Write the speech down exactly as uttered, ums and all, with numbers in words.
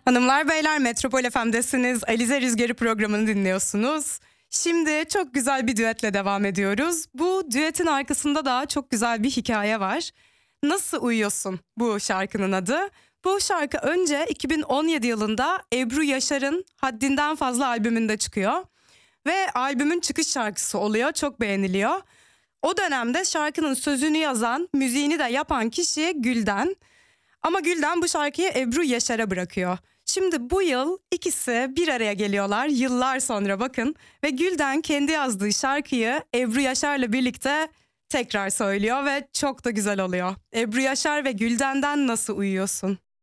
Hanımlar beyler, Metropol F M'desiniz. Alize Rüzgarı programını dinliyorsunuz. Şimdi çok güzel bir düetle devam ediyoruz. Bu düetin arkasında da çok güzel bir hikaye var. Nasıl Uyuyorsun bu şarkının adı. Bu şarkı önce iki bin on yedi yılında Ebru Yaşar'ın Haddinden Fazla albümünde çıkıyor. Ve albümün çıkış şarkısı oluyor, çok beğeniliyor. O dönemde şarkının sözünü yazan, müziğini de yapan kişi Gülden. Ama Gülden bu şarkıyı Ebru Yaşar'a bırakıyor. Şimdi bu yıl ikisi bir araya geliyorlar yıllar sonra, bakın. Ve Gülden kendi yazdığı şarkıyı Ebru Yaşar'la birlikte tekrar söylüyor ve çok da güzel oluyor. Ebru Yaşar ve Gülden'den Nasıl Uyuyorsun?